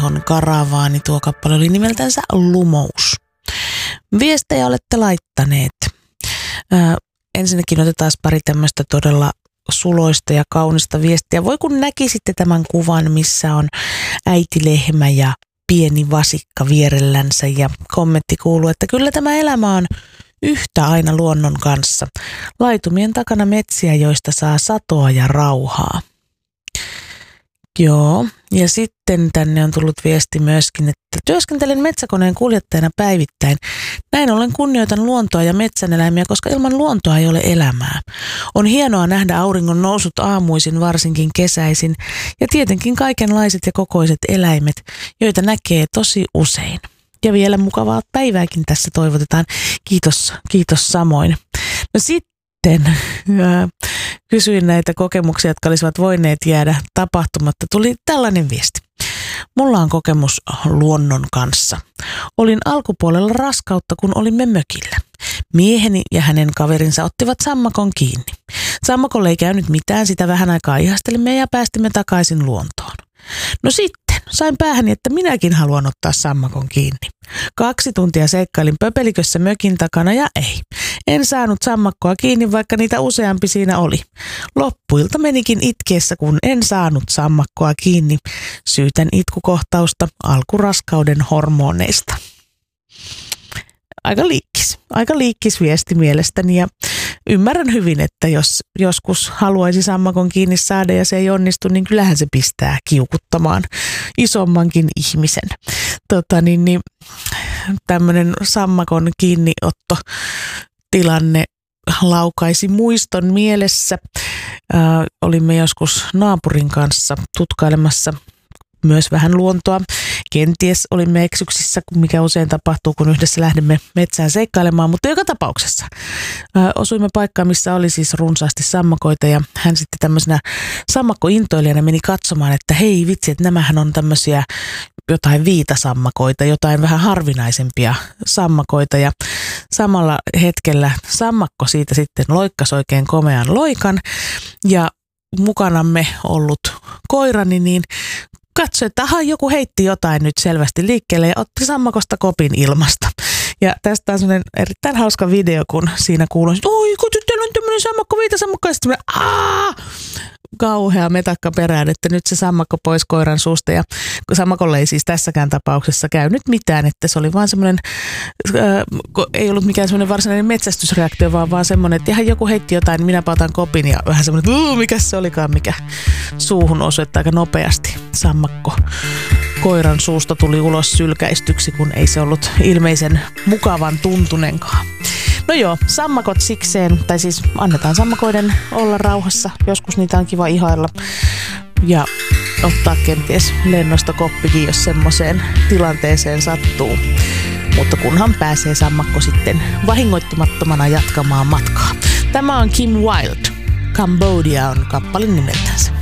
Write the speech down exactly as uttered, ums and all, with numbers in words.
on karavaani. Tuo kappale oli nimeltänsä Lumous. Viestejä olette laittaneet. Ö, ensinnäkin otetaan pari tämmöistä todella suloista ja kaunista viestiä. Voi kun näkisitte tämän kuvan, missä on äitilehmä ja pieni vasikka vierellänsä ja kommentti kuuluu, että kyllä tämä elämä on yhtä aina luonnon kanssa. Laitumien takana metsiä, joista saa satoa ja rauhaa. Joo, ja sitten tänne on tullut viesti myöskin, että työskentelen metsäkoneen kuljettajana päivittäin. Näin ollen kunnioitan luontoa ja metsäneläimiä, koska ilman luontoa ei ole elämää. On hienoa nähdä auringon nousut aamuisin, varsinkin kesäisin, ja tietenkin kaikenlaiset ja kokoiset eläimet, joita näkee tosi usein. Ja vielä mukavaa päivääkin tässä toivotetaan. Kiitos, kiitos samoin. No sitten kysyin näitä kokemuksia, jotka olisivat voineet jäädä tapahtumatta. Tuli tällainen viesti. Mulla on kokemus luonnon kanssa. Olin alkupuolella raskautta, kun olimme mökillä. Mieheni ja hänen kaverinsa ottivat sammakon kiinni. Sammakolle ei käynyt mitään, sitä vähän aikaa ihastelimme ja päästimme takaisin luontoon. No sitten sain päähäni, että minäkin haluan ottaa sammakon kiinni. Kaksi tuntia seikkailin pöpelikössä mökin takana ja ei. En saanut sammakkoa kiinni, vaikka niitä useampi siinä oli. Loppuilta menikin itkeessä, kun en saanut sammakkoa kiinni. Syytän itkukohtausta alkuraskauden hormoneista. Aika liikkis. Aika liikkis viesti mielestäni ja ymmärrän hyvin, että jos joskus haluaisi sammakon kiinni saada ja se ei onnistu, niin kyllähän se pistää kiukuttamaan isommankin ihmisen. Tota, niin, niin, tämmöinen sammakon kiinniotto tilanne laukaisi muiston mielessä. Äh, olimme joskus naapurin kanssa tutkailemassa myös vähän luontoa. Kenties olimme eksyksissä, mikä usein tapahtuu, kun yhdessä lähdemme metsään seikkailemaan, mutta joka tapauksessa ö, osuimme paikkaan, missä oli siis runsaasti sammakoita ja hän sitten tämmöisenä sammakkointoilijana meni katsomaan, että hei vitsi, että nämähän on tämmöisiä jotain viitasammakoita, jotain vähän harvinaisempia sammakoita ja samalla hetkellä sammakko siitä sitten loikkasi oikein komean loikan ja mukanamme ollut koirani niin katsoi, että aha, joku heitti jotain nyt selvästi liikkeelle ja otti sammakosta kopin ilmasta. Ja tästä on sellainen erittäin hauska video, kun siinä kuuluu, että oi, kun teillä on tämmöinen sammakko, viitasammakko, ja sitten aah! Kauhea metakka perään, että nyt se sammakko pois koiran suusta ja sammakolle ei siis tässäkään tapauksessa käynyt mitään, että se oli vaan semmoinen, äh, ei ollut mikään semmoinen varsinainen metsästysreaktio, vaan vaan semmoinen, että ihan joku heitti jotain, niin minäpä otan kopin ja vähän semmoinen, että mikä se olikaan, mikä suuhun osui, että aika nopeasti sammakko koiran suusta tuli ulos sylkäistyksi, kun ei se ollut ilmeisen mukavan tuntunenkaan. No joo, sammakot sikseen, tai siis annetaan sammakoiden olla rauhassa. Joskus niitä on kiva ihailla ja ottaa kenties lennosta koppikin, jos semmoiseen tilanteeseen sattuu. Mutta kunhan pääsee sammakko sitten vahingoittumattomana jatkamaan matkaa. Tämä on Kim Wilde. Cambodia on kappale nimeltänsä.